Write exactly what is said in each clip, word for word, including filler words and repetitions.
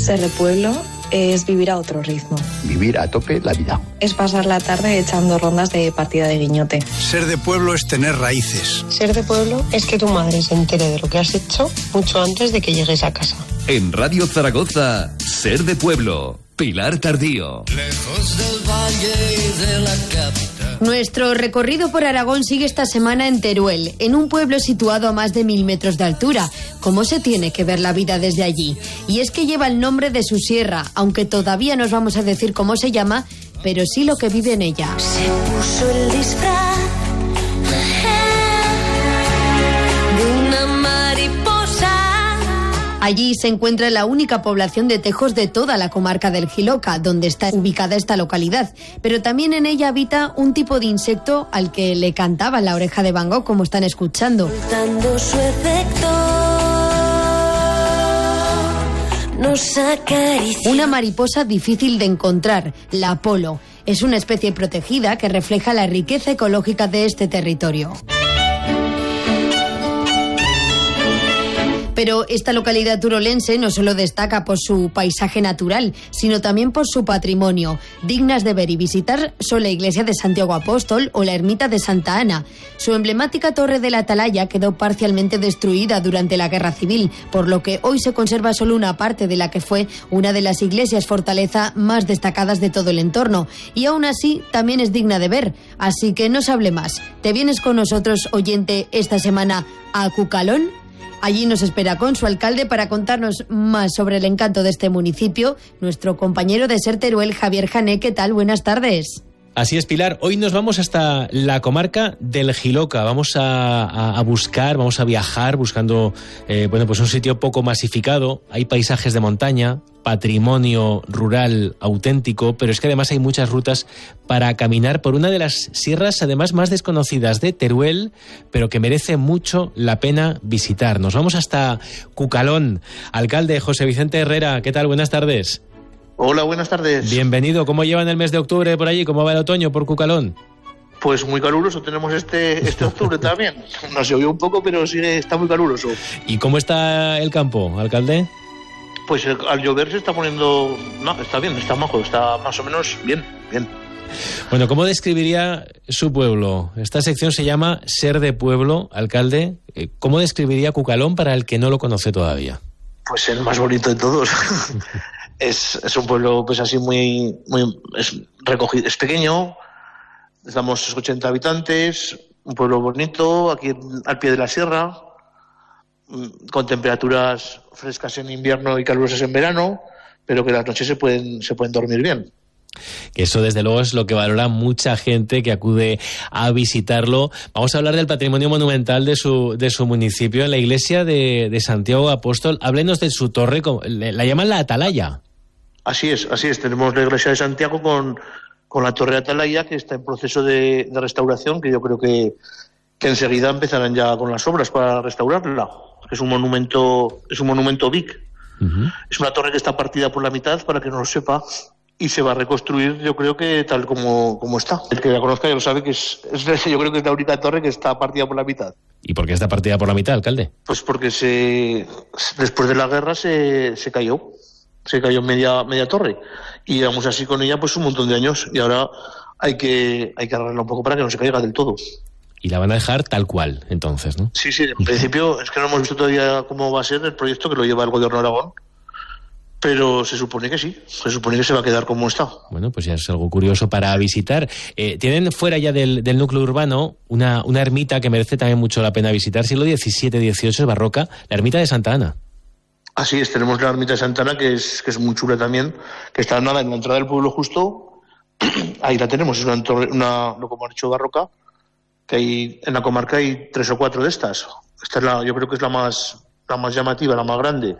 Ser de pueblo es vivir a otro ritmo. Vivir a tope la vida. Es pasar la tarde echando rondas de partida de guiñote. Ser de pueblo es tener raíces. Ser de pueblo es que tu madre se entere de lo que has hecho mucho antes de que llegues a casa. En Radio Zaragoza, Ser de pueblo, Pilar Tardío. Lejos del valle y de la capital. Nuestro recorrido por Aragón sigue esta semana en Teruel, en un pueblo situado a más de mil metros de altura. ¿Cómo se tiene que ver la vida desde allí? Y es que lleva el nombre de su sierra, aunque todavía no os vamos a decir cómo se llama, pero sí lo que vive en ella. Se puso el disfraz de una mariposa. Allí se encuentra la única población de tejos de toda la comarca del Jiloca, donde está ubicada esta localidad. Pero también en ella habita un tipo de insecto al que le cantaba la oreja de Van Gogh, como están escuchando. Dando su efecto, nos acaricia. Una mariposa difícil de encontrar, la apolo. Es una especie protegida que refleja la riqueza ecológica de este territorio. Pero esta localidad turolense no solo destaca por su paisaje natural, sino también por su patrimonio. Dignas de ver y visitar son la iglesia de Santiago Apóstol o la ermita de Santa Ana. Su emblemática torre de la Atalaya quedó parcialmente destruida durante la Guerra Civil, por lo que hoy se conserva solo una parte de la que fue una de las iglesias fortaleza más destacadas de todo el entorno. Y aún así, también es digna de ver. Así que no se hable más. ¿Te vienes con nosotros, oyente, esta semana a Cucalón? Allí nos espera con su alcalde para contarnos más sobre el encanto de este municipio, nuestro compañero de Ser Teruel, Javier Jané. ¿Qué tal? Buenas tardes. Así es, Pilar. Hoy nos vamos hasta la comarca del Jiloca. Vamos a, a, a buscar, vamos a viajar buscando eh, bueno, pues un sitio poco masificado. Hay paisajes de montaña, patrimonio rural auténtico, pero es que además hay muchas rutas para caminar por una de las sierras además más desconocidas de Teruel, pero que merece mucho la pena visitar. Nos vamos hasta Cucalón. Alcalde José Vicente Herrera, ¿qué tal? Buenas tardes. Hola, buenas tardes. Bienvenido. ¿Cómo llevan el mes de octubre por allí? ¿Cómo va el otoño por Cucalón? Pues muy caluroso tenemos este, este octubre también. Nos llovió un poco, pero sigue, está muy caluroso. ¿Y cómo está el campo, alcalde? Pues el, al llover se está poniendo... No, está bien, está majo, está más o menos bien, bien. Bueno, ¿cómo describiría su pueblo? Esta sección se llama Ser de Pueblo, alcalde. ¿Cómo describiría Cucalón para el que no lo conoce todavía? Pues el más bonito de todos. es, es un pueblo pues así muy... muy es recogido, es pequeño, estamos ochenta habitantes, un pueblo bonito, aquí al pie de la sierra, con temperaturas frescas en invierno y calurosas en verano, pero que las noches se pueden, se pueden dormir bien. Que eso desde luego es lo que valora mucha gente que acude a visitarlo. Vamos a hablar del patrimonio monumental de su, de su municipio, en la iglesia de, de Santiago Apóstol. Háblenos de su torre, la llaman la Atalaya. Así es, así es. Tenemos la iglesia de Santiago con, con la torre de Atalaya, que está en proceso de, de restauración, que yo creo que, que enseguida empezarán ya con las obras para restaurarla. Es un monumento, es un monumento V I C. Uh-huh. Es una torre que está partida por la mitad, para que no lo sepa, y se va a reconstruir, yo creo que tal como, como está. El que la conozca ya lo sabe, que es, es yo creo que es la única torre que está partida por la mitad. ¿Y por qué está partida por la mitad, alcalde? Pues porque se después de la guerra se, se cayó, se cayó media, media torre, y llevamos así con ella pues un montón de años, y ahora hay que, hay que arreglarla un poco para que no se caiga del todo. Y la van a dejar tal cual, entonces, ¿no? Sí, sí, en principio es que no hemos visto todavía cómo va a ser el proyecto que lo lleva el gobierno de Aragón, pero se supone que sí, se supone que se va a quedar como está. Bueno, pues ya es algo curioso para visitar. Eh, tienen fuera ya del, del núcleo urbano una, una ermita que merece también mucho la pena visitar, siglo diecisiete dieciocho, es barroca, la ermita de Santa Ana. Así es, tenemos la ermita de Santa Ana, que es, que es muy chula también, que está nada en la entrada del pueblo justo, ahí la tenemos, es una, una lo como han dicho, barroca, que hay en la comarca hay tres o cuatro de estas. Esta es la, yo creo que es la más, la más llamativa, la más grande.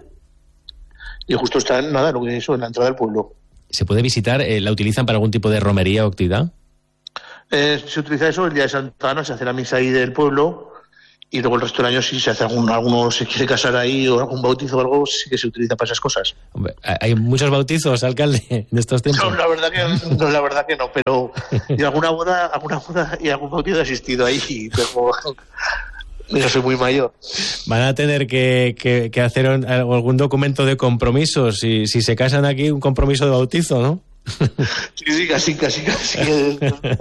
Y justo está en nada, lo que eso, en la entrada del pueblo. ¿Se puede visitar? Eh, ¿La utilizan para algún tipo de romería o actividad? Eh, se utiliza eso el día de Santa Ana, se hace la misa ahí del pueblo, y luego el resto del año sí se hace algún, alguno se quiere casar ahí o algún bautizo o algo, sí que se utiliza para esas cosas. Hombre, hay muchos bautizos, alcalde, en estos tiempos. No, la verdad que no, la verdad que no, pero y alguna boda, alguna boda y algún bautizo he asistido ahí, pero Yo soy muy mayor. Van a tener que, que, que hacer un, algún documento de compromiso. Si, si se casan aquí, un compromiso de bautizo, ¿no? Sí, sí, casi, casi, casi. Es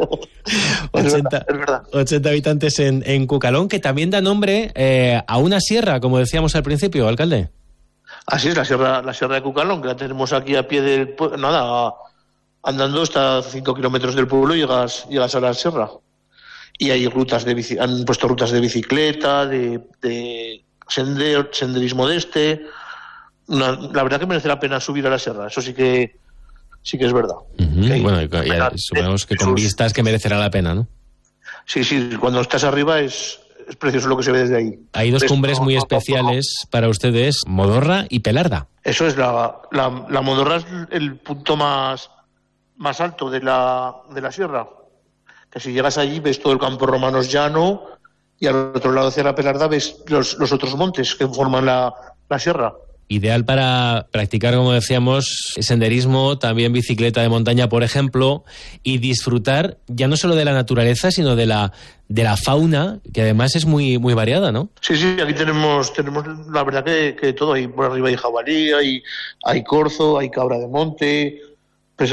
ochenta, verdad, es verdad. ochenta habitantes en, en Cucalón, que también da nombre eh, a una sierra, como decíamos al principio, alcalde. Así es, la sierra, la sierra de Cucalón, que la tenemos aquí a pie del pueblo. Nada, andando hasta cinco kilómetros del pueblo llegas, llegas a la sierra. Y hay rutas de bici, han puesto rutas de bicicleta, de, de sender, senderismo de este. Una, la verdad que merece la pena subir a la sierra, eso sí que sí que es verdad. Uh-huh. Que hay, bueno, ya, suponemos que con vistas que merecerá la pena, ¿no? Sí, sí, cuando estás arriba es, es precioso lo que se ve desde ahí. Hay dos cumbres muy especiales para ustedes, Modorra y Pelarda. Eso es, la, la, la Modorra es el punto más, más alto de la, de la sierra. Que si llegas allí ves todo el campo romano llano y al otro lado hacia la Pelarda ves los, los otros montes que forman la, la sierra. Ideal para practicar, como decíamos, senderismo, también bicicleta de montaña, por ejemplo, y disfrutar ya no solo de la naturaleza, sino de la de la fauna, que además es muy muy variada, ¿no? Sí, sí, aquí tenemos tenemos la verdad que, que todo. Ahí por arriba hay jabalí, hay, hay corzo, hay cabra de monte, pues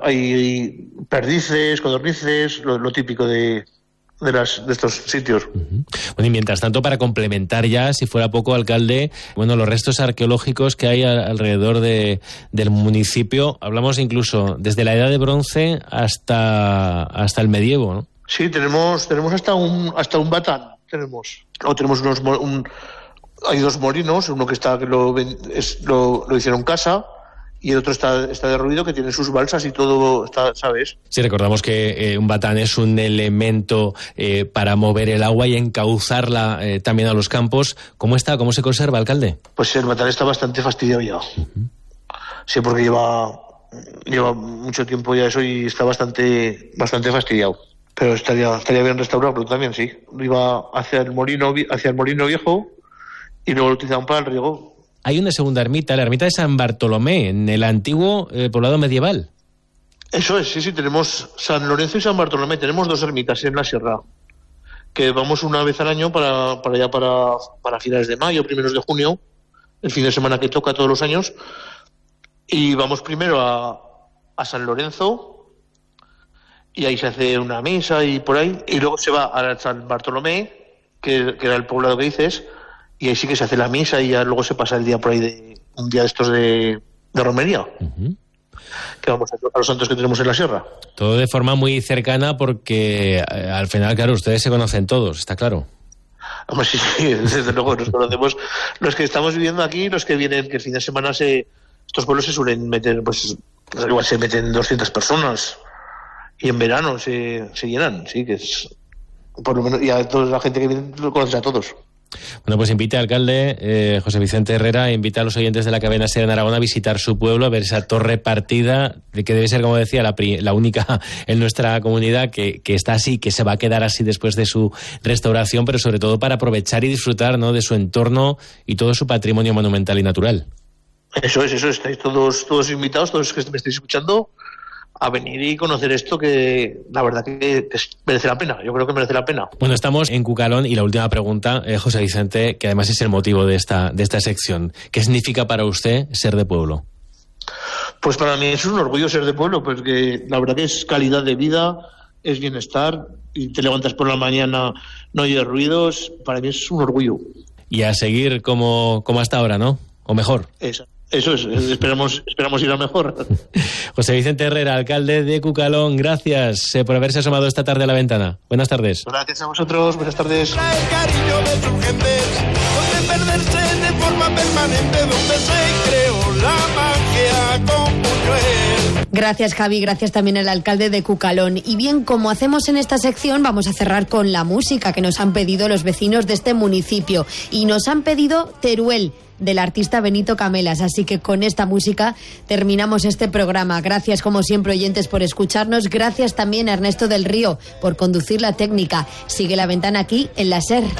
hay perdices, codornices, lo, lo típico de... De, las, de estos sitios. Uh-huh. Bueno, y mientras tanto, para complementar ya, si fuera poco, alcalde, bueno, los restos arqueológicos que hay a, alrededor de, del municipio, hablamos incluso desde la Edad de Bronce hasta, hasta el medievo, ¿no? Sí, tenemos tenemos hasta un hasta un batán, tenemos. O tenemos unos un, hay dos molinos, uno que está que lo es, lo, lo hicieron casa, y el otro está, está derruido, que tiene sus balsas y todo, está, ¿sabes? Sí, recordamos que eh, un batán es un elemento eh, para mover el agua y encauzarla eh, también a los campos. ¿Cómo está? ¿Cómo se conserva, alcalde? Pues el batán está bastante fastidiado ya. Uh-huh. Sí, porque lleva, lleva mucho tiempo ya eso y está bastante, bastante fastidiado. Pero estaría, estaría bien restaurarlo también, sí. Iba hacia el molino, hacia el molino viejo y luego lo utilizaban para el riego. Hay una segunda ermita, la ermita de San Bartolomé, en el antiguo eh, poblado medieval. Eso es, sí, sí, tenemos San Lorenzo y San Bartolomé, tenemos dos ermitas en la sierra, que vamos una vez al año para, para allá para, para finales de mayo, primeros de junio, el fin de semana que toca todos los años, y vamos primero a, a San Lorenzo, y ahí se hace una misa y por ahí, y luego se va a San Bartolomé, que, que era el poblado que dices, y ahí sí que se hace la misa y ya luego se pasa el día por ahí de un día de estos de, de romería. Uh-huh. Que vamos a, a los santos que tenemos en la sierra. Todo de forma muy cercana porque eh, al final, claro, ustedes se conocen todos, está claro. Hombre, sí, sí, desde luego nos conocemos los que estamos viviendo aquí, los que vienen, que el fin de semana se estos pueblos se suelen meter, pues igual se meten doscientas personas y en verano se, se llenan, sí, que es por lo menos, y a toda la gente que viene lo conoces a todos. Bueno, pues invite al alcalde eh, José Vicente Herrera, invita a los oyentes de la Cadena SER en Aragón a visitar su pueblo, a ver esa torre partida, que debe ser, como decía, la, la única en nuestra comunidad que, que está así, que se va a quedar así después de su restauración, pero sobre todo para aprovechar y disfrutar, ¿no?, de su entorno y todo su patrimonio monumental y natural. Eso es, eso es, estáis todos, todos invitados, todos los que me estáis escuchando, a venir y conocer esto, que la verdad que merece la pena, yo creo que merece la pena. Bueno, estamos en Cucalón y la última pregunta, eh, José Vicente, que además es el motivo de esta, de esta sección. ¿Qué significa para usted ser de pueblo? Pues para mí es un orgullo ser de pueblo, porque la verdad que es calidad de vida, es bienestar, y te levantas por la mañana, no oyes ruidos, para mí es un orgullo. Y a seguir como, como hasta ahora, ¿no? O mejor. Eso. Eso es, esperamos, esperamos ir a mejor. José Vicente Herrera, alcalde de Cucalón, gracias eh, por haberse asomado esta tarde a la ventana. Buenas tardes. Gracias a vosotros, buenas tardes. El cariño de sus gentes, donde perderse de forma permanente, donde se creó la magia con Buñuel. Gracias, Javi, gracias también al alcalde de Cucalón. Y bien, como hacemos en esta sección, vamos a cerrar con la música que nos han pedido los vecinos de este municipio. Y nos han pedido Teruel, del artista Benito Camelas. Así que con esta música terminamos este programa. Gracias, como siempre, oyentes, por escucharnos. Gracias también a Ernesto del Río por conducir la técnica. Sigue La Ventana aquí en la SER.